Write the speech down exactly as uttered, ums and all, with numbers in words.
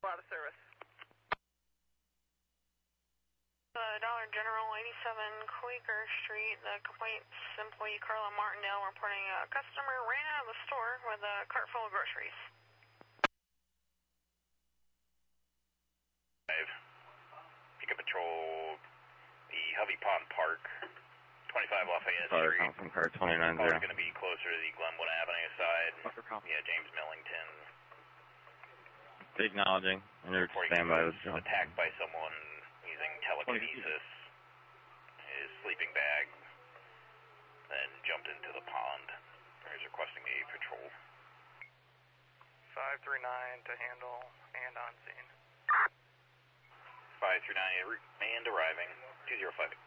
Out of service. Uh, Dollar General, eighty-seven Quaker Street. The complaint employee Carla Martindale reporting a customer ran out of the store with a cart full of groceries. Five. You can patrol the Hovey Pond Park, twenty-five Lafayette Sorry, Street. from car twenty-nine Caller's zero. going to be closer to the Glenwood Avenue side. Yeah, James Millington. Acknowledging. And you're standby with John. Attacked by someone using telekinesis. His sleeping bag. Then jumped into the pond. He's requesting a patrol. five three nine to handle and on scene. five three nine and arriving. two zero five eight.